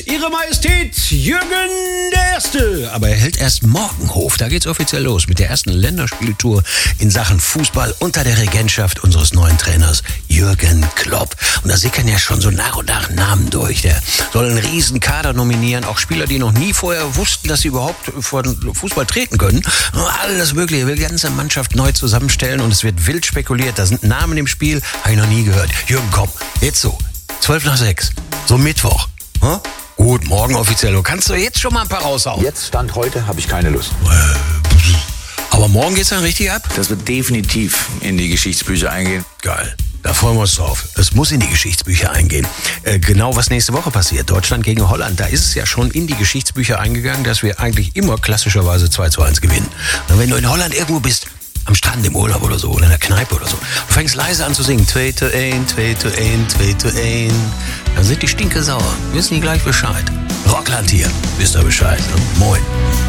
Ihre Majestät Jürgen I. Aber er hält erst morgen Hof. Da geht's offiziell los mit der ersten Länderspieltour in Sachen Fußball unter der Regentschaft unseres neuen Trainers Jürgen Klopp. Und da sickern ja schon so nach und nach Namen durch. Der soll einen riesen Kader nominieren, auch Spieler, die noch nie vorher wussten, dass sie überhaupt vor den Fußball treten können. Alles Mögliche, er will die ganze Mannschaft neu zusammenstellen und es wird wild spekuliert. Da sind Namen im Spiel, habe ich noch nie gehört. Jürgen, komm, jetzt so, 5:12, so Mittwoch. Hm? Gut, morgen offiziell. Du kannst doch jetzt schon mal ein paar raushauen. Jetzt, Stand heute, habe ich keine Lust. Aber morgen geht's dann richtig ab? Das wird definitiv in die Geschichtsbücher eingehen. Geil. Da freuen wir uns drauf. Es muss in die Geschichtsbücher eingehen. Genau, was nächste Woche passiert. Deutschland gegen Holland. Da ist es ja schon in die Geschichtsbücher eingegangen, dass wir eigentlich immer klassischerweise 2:1 gewinnen. Und wenn du in Holland irgendwo bist, am Strand im Urlaub oder so, oder in der Kneipe oder so, du fängst leise an zu singen, 2:1, 2:1, 2:1, dann sind die Stinke sauer. Wissen die gleich Bescheid. Rockland hier, wisst ihr Bescheid, ne? Moin.